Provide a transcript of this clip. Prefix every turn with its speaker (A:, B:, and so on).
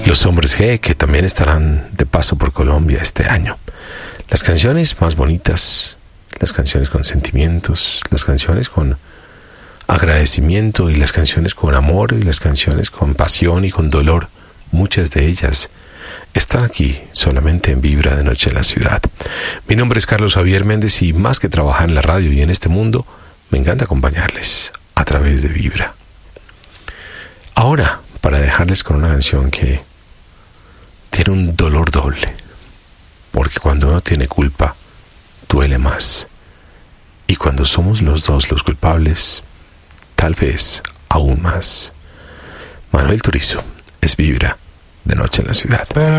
A: Los Hombres G, que también estarán de paso por Colombia este año. Las canciones más bonitas, las canciones con sentimientos, las canciones con agradecimiento y las canciones con amor y las canciones con pasión y con dolor, muchas de ellas están aquí solamente en Vibra de Noche en la Ciudad. Mi nombre es Carlos Javier Méndez y más que trabajar en la radio y en este mundo, me encanta acompañarles a través de Vibra. Ahora, para dejarles con una canción que tiene un dolor doble, porque cuando uno tiene culpa, duele más. Y cuando somos los dos los culpables, tal vez aún más. Manuel Turizo, es Vibra de Noche en la Ciudad.